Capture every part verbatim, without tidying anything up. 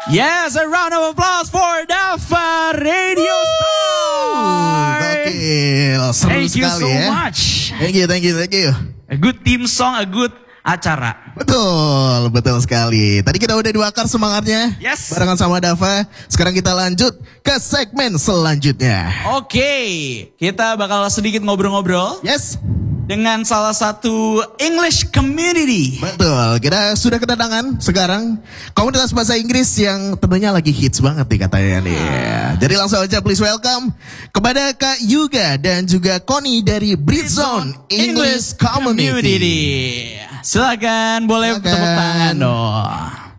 Yes, a round of applause for Dava Radio Star. Gokil, seru Thank you sekali so ya. much. Thank you, thank you, thank you. A good team song, a good acara. Betul, betul sekali. Tadi kita udah dibakar semangatnya. Yes. Barengan sama Dava. Sekarang kita lanjut ke segmen selanjutnya. Oke, kita bakal sedikit ngobrol-ngobrol Yes. dengan salah satu English community. Betul, kita sudah kedatangan sekarang komunitas bahasa Inggris yang tentunya lagi hits banget nih katanya nih. Jadi langsung aja please welcome kepada Kak Yuga dan juga Connie dari Bridgezone English Community. Silakan, boleh Silakan. tepuk tangan dong.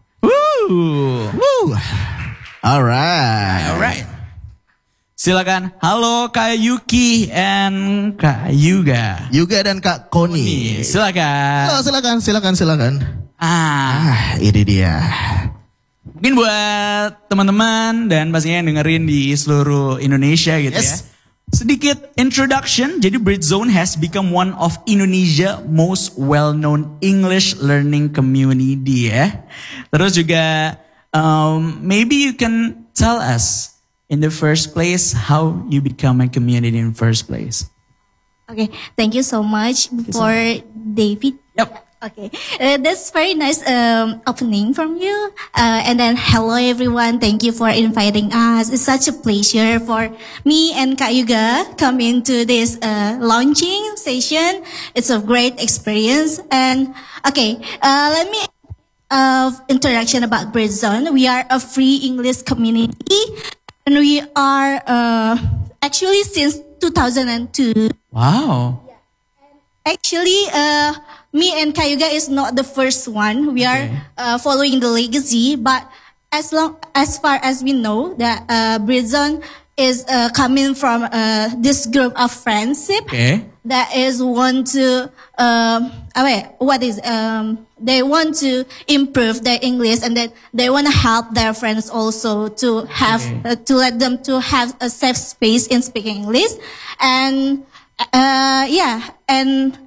Woo. Woo. Alright. Alright. Silakan. Halo Kak Yuki and Kak Yuga. Yuga dan Kak Connie. Silakan. Oh, silakan, silakan, silakan. Ah, Ah, ini dia. mungkin buat teman-teman dan pastinya yang dengerin di seluruh Indonesia gitu Yes. ya. Sedikit introduction, jadi Bridgezone has become one of Indonesia most well-known English learning community ya. Terus juga, um, maybe you can tell us in the first place how you become a community in the first place. Okay, thank you so much for David. Yep. Okay, uh, that's very nice um, opening from you. Uh, and then hello everyone, thank you for inviting us. It's such a pleasure for me and Kak Yuga come into this uh, launching session. It's a great experience. And okay, uh, let me uh, introduction about Bridgezone. We are a free English community, and we are uh, actually since two thousand two. Wow. Actually, uh, me and Kayuga is not the first one. We are Okay. uh, following the legacy, but as long as far as we know, that uh, Bridgezone is uh, coming from uh, this group of friendship Okay. that is want to um, uh, wait, what is um, they want to improve their English, and then they want to help their friends also to have Okay. uh, to let them to have a safe space in speaking English. And uh, yeah, and